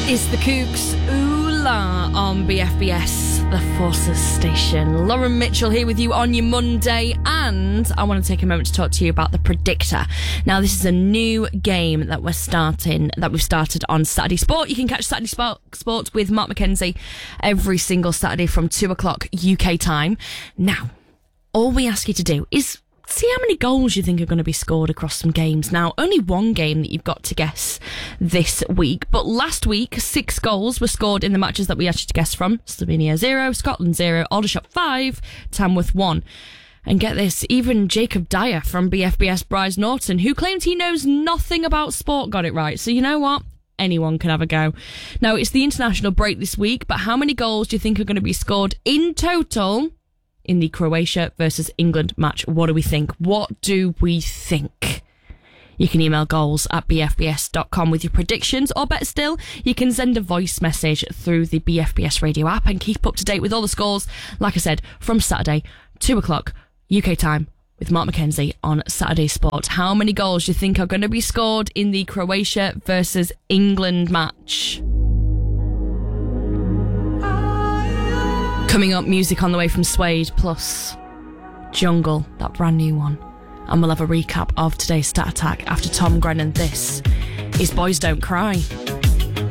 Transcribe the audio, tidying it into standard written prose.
It's the Kooks, Ooh La, on BFBS, the Forces Station. Lauren Mitchell here with you on your Monday, and I want to take a moment to talk to you about the Predictor. Now, this is a new game that we've started on Saturday Sport. You can catch Saturday Sport with Mark McKenzie every single Saturday from 2 o'clock UK time. Now, all we ask you to do is see how many goals you think are going to be scored across some games. Now, only one game that you've got to guess this week, but last week, 6 goals were scored in the matches that we asked you to guess from. Slovenia 0, Scotland 0, Aldershot 5, Tamworth 1. And get this, even Jacob Dyer from BFBS Bryce Norton, who claimed he knows nothing about sport, got it right. So you know what? Anyone can have a go. Now, it's the international break this week, but how many goals do you think are going to be scored in total in the Croatia versus England match? What do we think? What do we think? You can email goals@bfbs.com with your predictions, or better still, you can send a voice message through the BFBS radio app and keep up to date with all the scores, like I said, from Saturday, 2 o'clock UK time with Mark McKenzie on Saturday Sport. How many goals do you think are going to be scored in the Croatia versus England match? Coming up, music on the way from Suede, plus Jungle, that brand new one. And we'll have a recap of today's Stat Attack after Tom Grennan. This is Boys Don't Cry.